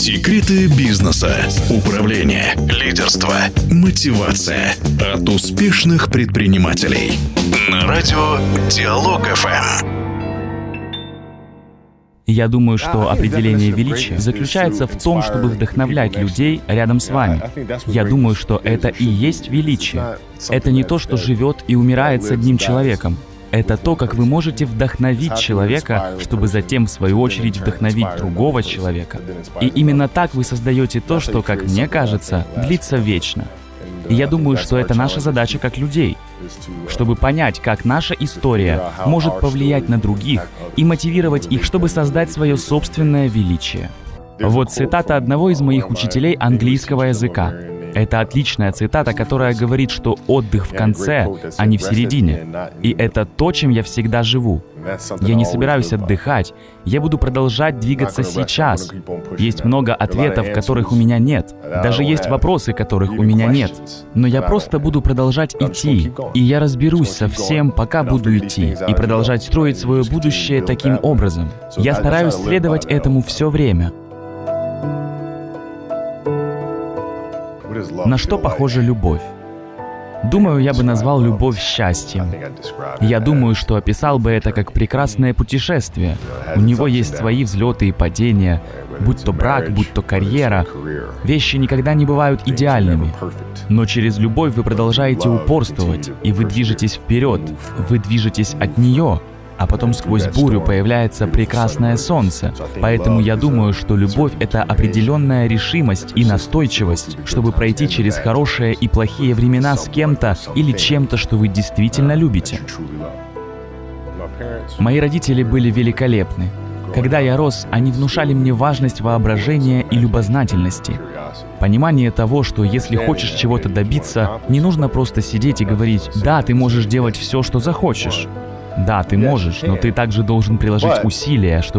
Секреты бизнеса, управления, лидерства, мотивация от успешных предпринимателей. На радио Диалог ФМ. Я думаю, что определение величия заключается в том, чтобы вдохновлять людей рядом с вами. Я думаю, что это и есть величие. Это не то, что живет и умирает с одним человеком. Это то, как вы можете вдохновить человека, чтобы затем, в свою очередь, вдохновить другого человека. И именно так вы создаете то, что, как мне кажется, длится вечно. И я думаю, что это наша задача как людей, чтобы понять, как наша история может повлиять на других и мотивировать их, чтобы создать свое собственное величие. Вот цитата одного из моих учителей английского языка. Это отличная цитата, которая говорит, что отдых в конце, а не в середине. И это то, чем я всегда живу. Я не собираюсь отдыхать, я буду продолжать двигаться сейчас. Есть много ответов, которых у меня нет. Даже есть вопросы, которых у меня нет. Но я просто буду продолжать идти, и я разберусь со всем, пока буду идти, и продолжать строить свое будущее таким образом. Я стараюсь следовать этому все время. На что похожа любовь? Думаю, я бы назвал любовь счастьем. Я думаю, что описал бы это как прекрасное путешествие. У него есть свои взлеты и падения, будь то брак, будь то карьера. Вещи никогда не бывают идеальными. Но через любовь вы продолжаете упорствовать, и вы движетесь вперед, вы движетесь от нее. А потом сквозь бурю появляется прекрасное солнце. Поэтому я думаю, что любовь — это определенная решимость и настойчивость, чтобы пройти через хорошие и плохие времена с кем-то или чем-то, что вы действительно любите. Мои родители были великолепны. Когда я рос, они внушали мне важность воображения и любознательности. Понимание того, что если хочешь чего-то добиться, не нужно просто сидеть и говорить: «Да, ты можешь делать все, что захочешь». Да, ты можешь, но ты также должен приложить усилия, чтобы